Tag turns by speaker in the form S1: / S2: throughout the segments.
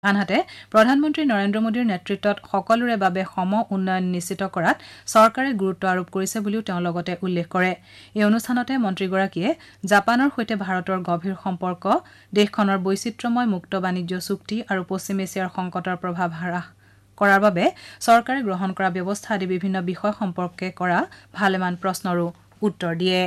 S1: আনহাতে প্ৰধানমন্ত্ৰী নৰেন্দ্ৰ মোদীৰ নেতৃত্বত সকলোৰে বাবে সম উন্নয়ন নিশ্চিত কৰাত চৰকাৰে গুৰুত্ব আৰোপ কৰিছে বুলিও তেওঁ লগতে উল্লেখ কৰে এই অনুষ্ঠানতে মন্ত্ৰীগৰাকীয়ে জাপানৰ সৈতে ভাৰতৰ গভীৰ সম্পৰ্ক দেশখনৰ বৈচিত্ৰ্যময় মুক্ত বাণিজ্য চুক্তি আৰু পশ্চিম এছিয়াৰ সংকটৰ প্ৰভাৱ হ্ৰাস কৰাৰ বাবে চৰকাৰে গ্ৰহণ কৰা ব্যৱস্থা আদি বিভিন্ন বিষয় সম্পৰ্কে কৰা ভালেমান প্ৰশ্নৰো উত্তৰ দিয়ে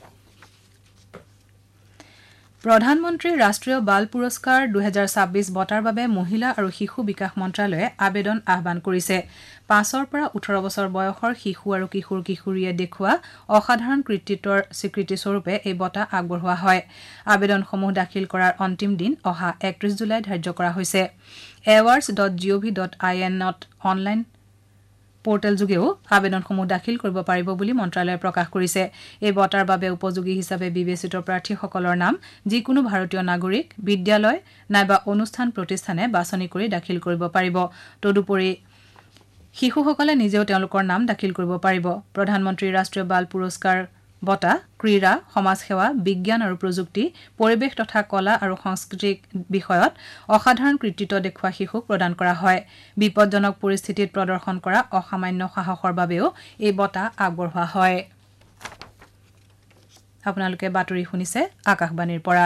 S1: প্ৰধানমন্ত্ৰী ৰাষ্ট্ৰীয় বাল পুৰস্কাৰ 2026 বঁটাৰ বাবে মহিলা আৰু শিশু বিকাশ মন্ত্ৰালয়ে আবেদন আহ্বান কৰিছে 5 পৰা 18 বছৰ বয়সৰ শিশু আৰু কিশোৰীয়ে দেখুওৱা অসাধাৰণ কৃতিত্বৰ স্বীকৃতি স্বৰূপে এই বঁটা আগবঢ়োৱা হয় আবেদনসমূহ দাখিল কৰাৰ অন্তিম দিন অহা 31 জুলাই ধাৰ্য কৰা হৈছে awards.gov.in ত অনলাইন পোৰ্টেল যোগেও আবেদনসমূহ দাখিল কৰিব পাৰিব বুলি মন্ত্ৰালয়ে প্ৰকাশ কৰিছে এই বঁটাৰ বাবে উপযোগী হিচাপে বিবেচিত প্ৰাৰ্থীসকলৰ নাম যিকোনো ভাৰতীয় নাগৰিক বিদ্যালয় নাইবা অনুষ্ঠান প্ৰতিষ্ঠানে বাছনি কৰি দাখিল কৰিব পাৰিব তদুপৰি শিশুসকলে নিজেও তেওঁলোকৰ নাম দাখিল কৰিব পাৰিব প্ৰধানমন্ত্ৰী ৰাষ্ট্ৰীয় বাল পুৰস্কাৰ বঁটা ক্ৰীড়া সমাজসেৱা বিজ্ঞান আৰু প্ৰযুক্তি পৰিৱেশ তথা কলা আৰু সংস্কৃতিক বিষয়ত অসাধাৰণ কৃতিত্ব দেখুওৱা শিশুক প্ৰদান কৰা হয় বিপদজনক পৰিস্থিতিত প্ৰদৰ্শন কৰা অসামান্য সাহসৰ বাবেও এই বঁটা আগবঢ়োৱা হয় আপোনালোকে বাতৰি শুনিছে আকাশবাণীৰ পৰা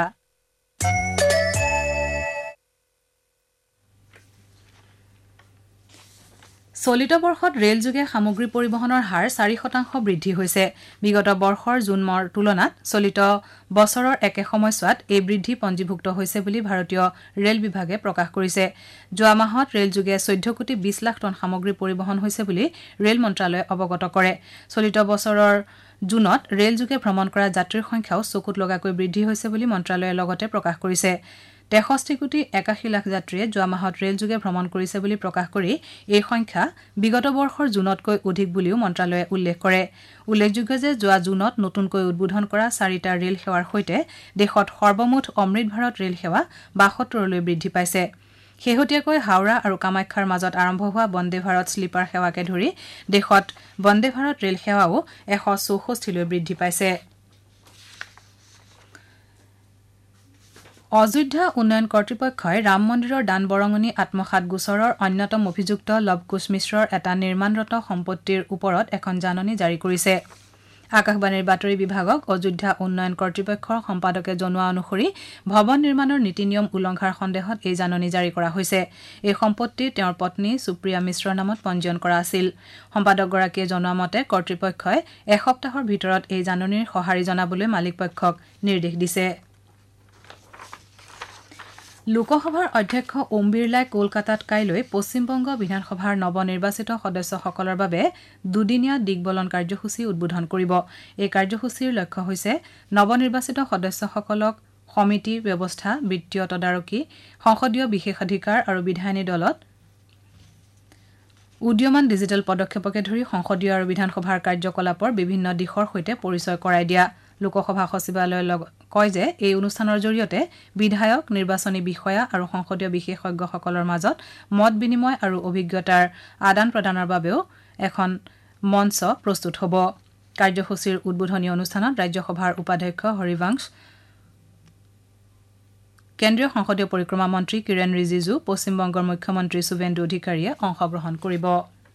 S1: চলিত বৰ্ষত ৰেলযোগে সামগ্ৰী পৰিবহনৰ হাৰ 4% বৃদ্ধি হৈছে বিগত বৰ্ষৰ জুন মাহৰ তুলনাত চলিত বছৰৰ একে সময়ছোৱাত এই বৃদ্ধি পঞ্জীভুক্ত হৈছে বুলি ভাৰতীয় ৰেল বিভাগে প্ৰকাশ কৰিছে যোৱা মাহত ৰেলযোগে 14 কোটি 20 লাখ টন সামগ্ৰী পৰিবহন হৈছে বুলি ৰেল মন্ত্ৰালয়ে অৱগত কৰে চলিত বছৰৰ জুনত ৰেলযোগে ভ্ৰমণ কৰা যাত্ৰীৰ সংখ্যাও চকুত লগাকৈ বৃদ্ধি হৈছে বুলি মন্ত্ৰালয়ে লগতে প্ৰকাশ কৰিছে 63 কোটি 81 লাখ যাত্ৰীয়ে যোৱা মাহত ৰেলযোগে ভ্ৰমণ কৰিছে বুলি প্ৰকাশ কৰি এই সংখ্যা বিগত বৰ্ষৰ জুনতকৈ অধিক বুলিও মন্ত্ৰালয়ে উল্লেখ কৰে উল্লেখযোগ্য যে যোৱা জুনত নতুনকৈ উদ্বোধন কৰা 4টা ৰেল সেৱাৰ সৈতে দেশত সৰ্বমুঠ অমৃত ভাৰত ৰেল সেৱা 72লৈ বৃদ্ধি পাইছে শেহতীয়াকৈ হাওৰা আৰু কামাখ্যাৰ মাজত আৰম্ভ হোৱা বন্দে ভাৰত স্লিপাৰ সেৱাকে ধৰি দেশত বন্দে ভাৰত ৰেল সেৱাও 164লৈ বৃদ্ধি পাইছে অযোধ্যা উন্নয়ন কৰ্তৃপক্ষই ৰাম মন্দিৰৰ দান বৰঙণি আত্মসাৎ গোচৰৰ অন্যতম অভিযুক্ত লৱকুশ মিশ্ৰৰ এটা নিৰ্মাণৰত সম্পত্তিৰ ওপৰত এখন জাননী জাৰি কৰিছে আকাশবাণীৰ বাতৰি বিভাগক অযোধ্যা উন্নয়ন কৰ্তৃপক্ষৰ সম্পাদকে জনোৱা অনুসৰি ভৱন নিৰ্মাণৰ নীতি নিয়ম উলংঘাৰ সন্দেহত এই জাননী জাৰি কৰা হৈছে এই সম্পত্তি তেওঁৰ পত্নী সুপ্ৰিয়া মিশ্ৰৰ নামত পঞ্জীয়ন কৰা আছিল সম্পাদকগৰাকীয়ে জনোৱা মতে কৰ্তৃপক্ষই এসপ্তাহৰ ভিতৰত এই জাননীৰ সঁহাৰি জনাবলৈ মালিকপক্ষক নিৰ্দেশ দিছে লোকসভাৰ অধ্যক্ষ ওম বিৰলাই কলকাতাত কাইলৈ পশ্চিমবংগ বিধানসভাৰ নৱনিৰ্বাচিত সদস্যসকলৰ বাবে দুদিনীয়া দিগবলন কাৰ্যসূচী উদ্বোধন কৰিব এই কাৰ্যসূচীৰ লক্ষ্য হৈছে নৱনিৰ্বাচিত সদস্যসকলক সমিতি ব্যৱস্থা বিত্তীয় তদাৰকী সংসদীয় বিশেষাধিকাৰ আৰু বিধায়িনী দলত উদীয়মান ডিজিটেল পদক্ষেপকে ধৰি সংসদীয় আৰু বিধানসভাৰ কাৰ্যকলাপৰ বিভিন্ন দিশৰ সৈতে পৰিচয় কৰাই দিয়া লোকসভা সচিবালয়ে কয় যে এই অনুষ্ঠানৰ জৰিয়তে বিধায়ক নিৰ্বাচনী বিষয়া আৰু সংসদীয় বিশেষজ্ঞসকলৰ মাজত মত বিনিময় আৰু অভিজ্ঞতাৰ আদান প্ৰদানৰ বাবেও এখন মঞ্চ প্ৰস্তুত হ'ব কাৰ্যসূচীৰ উদ্বোধনী অনুষ্ঠানত ৰাজ্যসভাৰ উপাধ্যক্ষ হৰিবংশ কেন্দ্ৰীয় সংসদীয় পৰিক্ৰমা মন্ত্ৰী কিৰেণ ৰিজিজু পশ্চিমবংগৰ মুখ্যমন্ত্ৰী শুভেন্দু অধিকাৰীয়ে অংশগ্ৰহণ কৰিব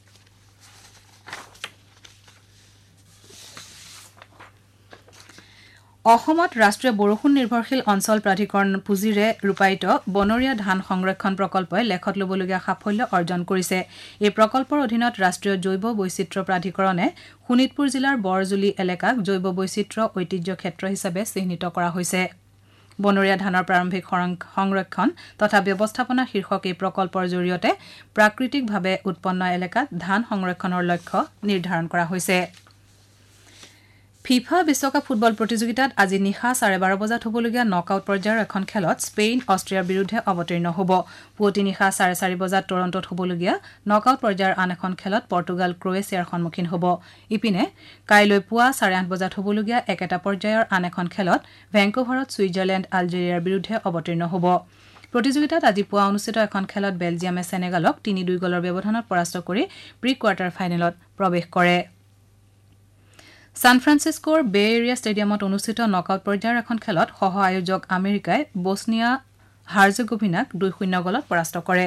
S1: অসমত ৰাষ্ট্ৰীয় বৰষুণ নিৰ্ভৰশীল অঞ্চল প্ৰাধিকৰণ পুঁজিৰে ৰূপায়িত বনৰীয়া ধান সংৰক্ষণ প্ৰকল্পই লেখত ল'বলগীয়া সাফল্য অৰ্জন কৰিছে এই প্ৰকল্পৰ অধীনত ৰাষ্ট্ৰীয় জৈৱ বৈচিত্ৰ্য প্ৰাধিকৰণে শোণিতপুৰ জিলাৰ বৰজুলি এলেকাক জৈৱ বৈচিত্ৰ্য ঐতিহ্য ক্ষেত্ৰ হিচাপে চিহ্নিত কৰা হৈছে বনৰীয়া ধানৰ প্ৰাৰম্ভিক সংৰক্ষণ তথা ব্যৱস্থাপনা শীৰ্ষক এই প্ৰকল্পৰ জৰিয়তে প্ৰাকৃতিকভাৱে উৎপন্ন এলেকাত ধান সংৰক্ষণৰ লক্ষ্য নিৰ্ধাৰণ কৰা হৈছে ফিফা বিশ্বকাপ ফুটবল প্ৰতিযোগিতাত আজি নিশা 12:30 বজাত হ'বলগীয়া নকআউট পৰ্যায়ৰ এখন খেলত স্পেইন অষ্ট্ৰিয়াৰ বিৰুদ্ধে অৱতীৰ্ণ হ'ব পুৱতি নিশা 4:30 বজাত টৰণ্টোত হ'বলগীয়া নকআউট পৰ্যায়ৰ আন এখন খেলত পৰ্তুগাল ক্ৰ'ৱেছিয়াৰ সন্মুখীন হ'ব ইপিনে কাইলৈ পুৱা 8:30 বজাত হ'বলগীয়া একেটা পৰ্যায়ৰ আন এখন খেলত ভেংকুভাৰত ছুইজাৰলেণ্ড আলজেৰিয়াৰ বিৰুদ্ধে অৱতীৰ্ণ হ'ব প্ৰতিযোগিতাত আজি পুৱা অনুষ্ঠিত এখন খেলত বেলজিয়ামে সেনেগালক 3-2 গলৰ ব্যৱধানত পৰাস্ত কৰি প্ৰি কোৱাৰ্টাৰ ফাইনেলত প্ৰৱেশ কৰে সান ফ্ৰান্সিস্কোৰ বে এৰিয়া ষ্টেডিয়ামত অনুষ্ঠিত নকআউট পৰ্যায়ৰ এখন খেলত সহ আয়োজক আমেৰিকাই বছনিয়া হাৰজেগোভিনাক 2-0 গলত পৰাস্ত কৰে।